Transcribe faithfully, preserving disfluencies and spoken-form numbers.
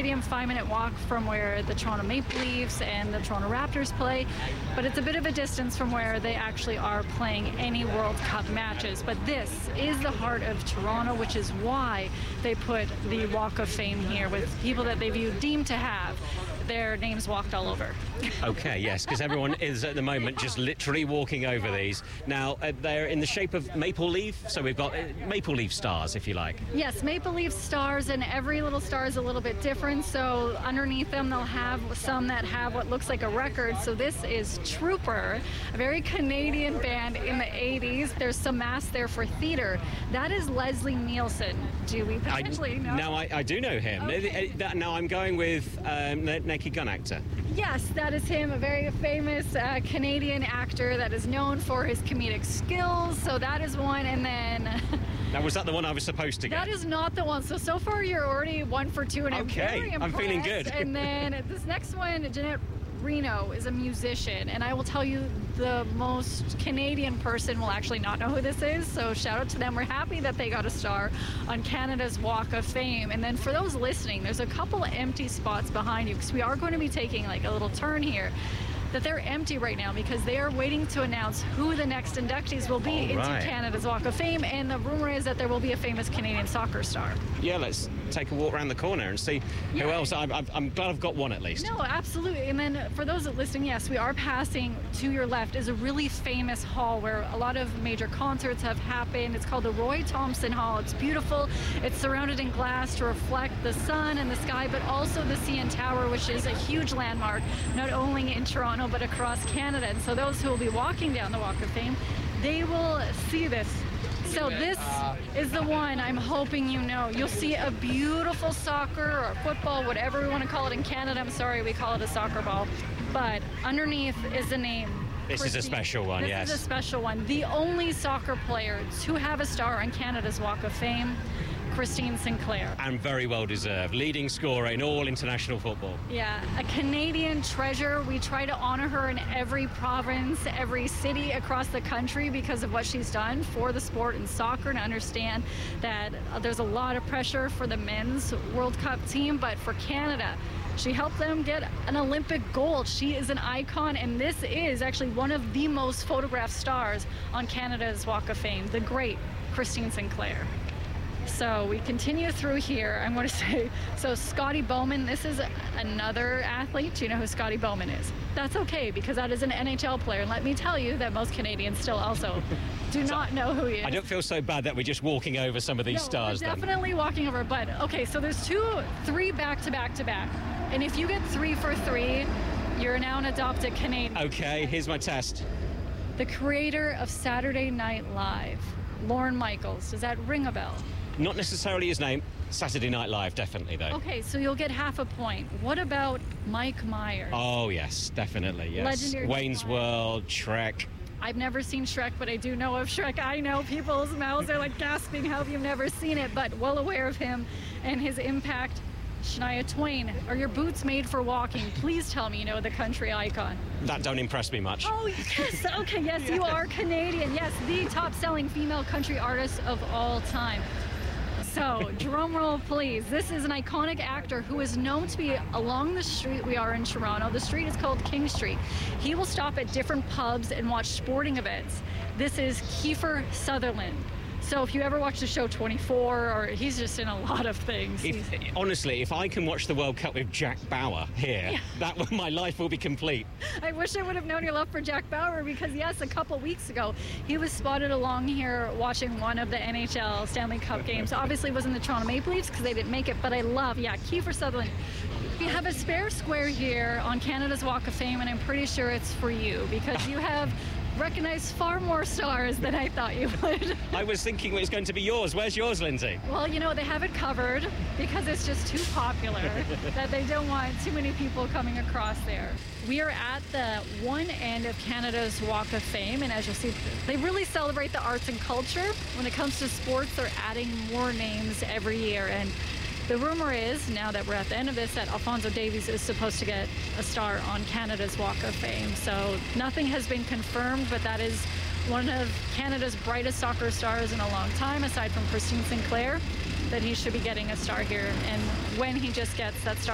Stadium, five-minute walk from where the Toronto Maple Leafs and the Toronto Raptors play, but it's a bit of a distance from where they actually are playing any World Cup matches. But this is the heart of Toronto, which is why they put the Walk of Fame here with people that they view deemed to have their names walked all over. Okay, yes, because everyone is at the moment just literally walking over these. Now, uh, they're in the shape of maple leaf, so we've got uh, maple leaf stars, if you like. Yes, maple leaf stars, and every little star is a little bit different, so underneath them they'll have some that have what looks like a record. So this is Trooper, a very Canadian band in the eighties. There's some mass there for theater. That is Leslie Nielsen. Do we potentially I, know? No, I, I do know him. Okay. That, now I'm going with um, the Naked Gun actor. Yes, that is him, a very famous uh, Canadian actor that is known for his comedic skills. So that is one, and then... Now, was that the one I was supposed to get? That is not the one. So, so far you're already one for two, and I'm okay. very impressed. I'm feeling good. And then this next one, Jeanette Reno is a musician, and I will tell you the most Canadian person will actually not know who this is, so shout out to them. We're happy that they got a star on Canada's Walk of Fame. And then for those listening, there's a couple empty spots behind you, because we are going to be taking like a little turn here, that they're empty right now because they are waiting to announce who the next inductees will be All into right. Canada's Walk of Fame, and the rumor is that there will be a famous Canadian soccer star. Yeah, let's take a walk around the corner and see who Yeah. else. I'm, I'm, I'm glad I've got one at least. No, absolutely. And then for those that listening, yes, we are passing to your left is a really famous hall where a lot of major concerts have happened. It's called the Roy Thompson Hall. It's beautiful. It's surrounded in glass to reflect the sun and the sky, but also the C N Tower, which is a huge landmark, not only in Toronto, but across Canada. And so those who will be walking down the Walk of Fame, they will see this. So this is the one I'm hoping you know. You'll see a beautiful soccer or football, whatever we want to call it in Canada. I'm sorry, we call it a soccer ball. But underneath is the name. This is a special one, this yes. This is a special one. The only soccer players who have a star on Canada's Walk of Fame, Christine Sinclair. And very well deserved. Leading scorer in all international football. Yeah, a Canadian treasure. We try to honor her in every province, every city across the country because of what she's done for the sport and soccer, and understand that uh, there's a lot of pressure for the men's World Cup team, but for Canada, she helped them get an Olympic gold. She is an icon, and this is actually one of the most photographed stars on Canada's Walk of Fame, the great Christine Sinclair. So we continue through here. I'm going to say, so Scotty Bowman, this is another athlete. Do you know who Scotty Bowman is? That's okay, because that is an N H L player. And let me tell you that most Canadians still also do not know who he is. I don't feel so bad that we're just walking over some of these no, stars. We're then. definitely walking over. But okay, so there's two, three back to back to back. And if you get three for three, you're now an adopted Canadian. Okay, here's my test. The creator of Saturday Night Live, Lorne Michaels. Does that ring a bell? Not necessarily his name. Saturday Night Live, definitely, though. Okay, so you'll get half a point. What about Mike Myers? Oh, yes, definitely, yes. Legendary Wayne's Mike. World, Shrek. I've never seen Shrek, but I do know of Shrek. I know people's mouths are like gasping, how have you never seen it? But well aware of him and his impact. Shania Twain, are your boots made for walking? Please tell me you know the country icon. That don't impress me much. Oh, yes. Okay, yes, you are Canadian. Yes, the top-selling female country artist of all time. So, drum roll, please. This is an iconic actor who is known to be along the street we are in Toronto. The street is called King Street. He will stop at different pubs and watch sporting events. This is Kiefer Sutherland. So if you ever watch the show twenty-four, or he's just in a lot of things. If, honestly, if I can watch the World Cup with Jack Bauer here, yeah. that my life will be complete. I wish I would have known your love for Jack Bauer, because yes, a couple weeks ago, he was spotted along here watching one of the N H L Stanley Cup games. Obviously, it wasn't the Toronto Maple Leafs because they didn't make it, but I love, yeah, Kiefer Sutherland. We have a spare square here on Canada's Walk of Fame, and I'm pretty sure it's for you, because you have recognize far more stars than I thought you would. I was thinking it was going to be yours. Where's yours, Lindsay? Well, you know, they have it covered because it's just too popular that they don't want too many people coming across there. We are at the one end of Canada's Walk of Fame, and as you'll see, they really celebrate the arts and culture. When it comes to sports, they're adding more names every year, and the rumor is, now that we're at the end of this, that Alphonso Davies is supposed to get a star on Canada's Walk of Fame. So nothing has been confirmed, but that is one of Canada's brightest soccer stars in a long time, aside from Christine Sinclair, that he should be getting a star here. And when he just gets that star